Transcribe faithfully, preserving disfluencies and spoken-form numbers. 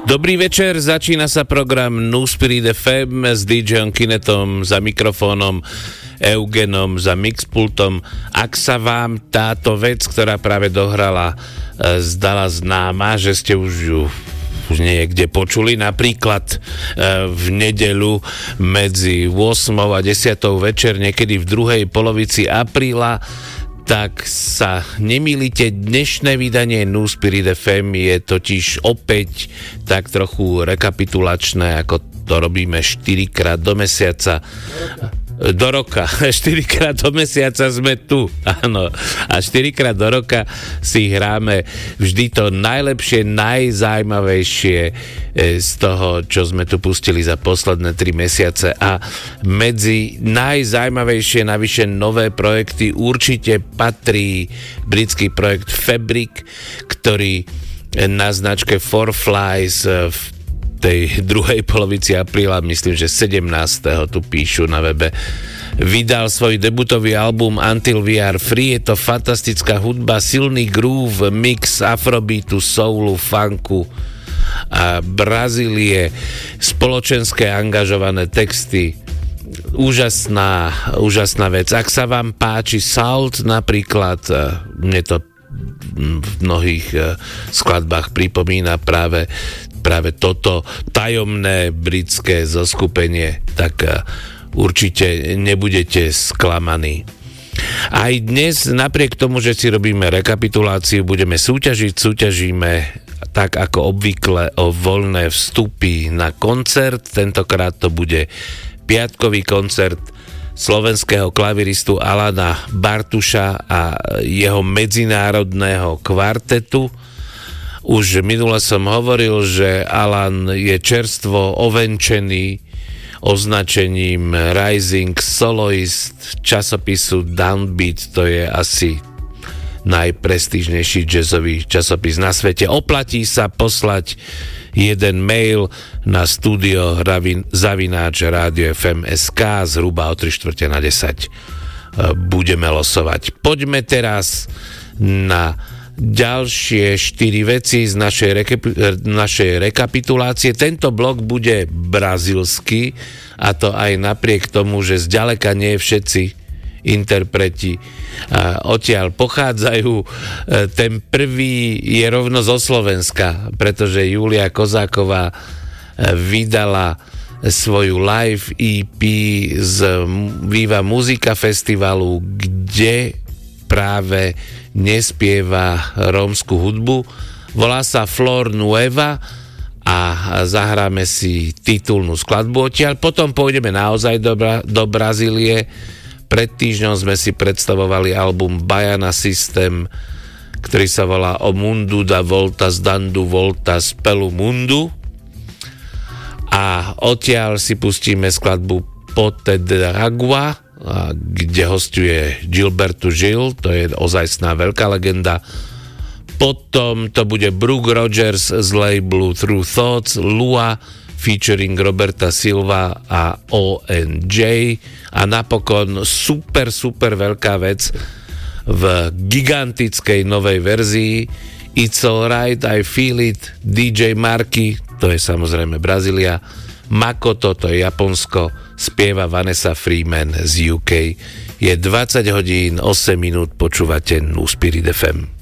Dobrý večer, začína sa program New Spirit ef em s DJom Kinetom za mikrofónom, Eugenom za mixpultom. Ak sa vám táto vec, ktorá práve dohrala, zdala známa, že ste už ju už niekde počuli, napríklad v nedeľu medzi ôsmou a desiatou večer, niekedy v druhej polovici apríla, tak sa nemýlite, dnešné vydanie New Spirit ef em je totiž opäť tak trochu rekapitulačné, ako to robíme štyrikrát do mesiaca. Do roka. štyrikrát do mesiaca sme tu. Áno. A štyrikrát do roka si hráme vždy to najlepšie, najzaujímavejšie z toho, čo sme tu pustili za posledné tri mesiace. A medzi najzaujímavejšie navyše nové projekty určite patrí britský projekt Fabric, ktorý na značke Four Flies v tej druhej polovici apríla, myslím, že sedemnásteho tu píšu na webe, vydal svoj debutový album Until We Are Free. Je to fantastická hudba, silný groove, mix afrobeatu, soulu, funku a Brazílie, spoločenské angažované texty. Úžasná, úžasná vec. Ak sa vám páči Salt napríklad, mne to v mnohých skladbách pripomína práve práve toto tajomné britské zoskupenie, tak určite nebudete sklamaní. Aj dnes, napriek tomu, že si robíme rekapituláciu, budeme súťažiť, súťažíme tak ako obvykle o voľné vstupy na koncert. Tentokrát to bude piatkový koncert slovenského klaviristu Alana Bartuša a jeho medzinárodného kvartetu. Už minule som hovoril, že Alan je čerstvo ovenčený označením Rising Soloist časopisu Downbeat. To je asi najprestížnejší jazzový časopis na svete. Oplatí sa poslať jeden mail na studio zavináč rádio ef em bodka es ká zhruba o tri štvrte na desať. Budeme losovať. Poďme teraz na ďalšie štyri veci z našej, rekapi- našej rekapitulácie. Tento blok bude brazílsky, a to aj napriek tomu, že zďaleka nie všetci interpreti odtiaľ pochádzajú. Ten prvý je rovno zo Slovenska, pretože Julia Kozáková vydala svoju live í pé z Viva Muzika festivalu, kde práve nespieva rómsku hudbu. Volá sa Flor Nueva a zahráme si titulnú skladbu odtiaľ. Potom pôjdeme naozaj do, Bra- do Brazílie. Pred týždňom sme si predstavovali album Baiana System, ktorý sa volá O Mundo da Voltas Dando Voltas pelo Mundo. A odtiaľ si pustíme skladbu Pote de Agua, kde hostuje Gilberto Gil, to je ozajstná veľká legenda. Potom to bude Brooke Rogers z labelu True Thoughts, Lua featuring Roberta Silva a ó en jé a napokon super, super veľká vec v gigantickej novej verzii It's Alright, I Feel It, dý džej Marky, to je samozrejme Brazília, Makoto, to je Japonsko, spieva Vanessa Freeman z ú ká. Je dvadsať hodín osem minút, počúvate New Spirit ef em.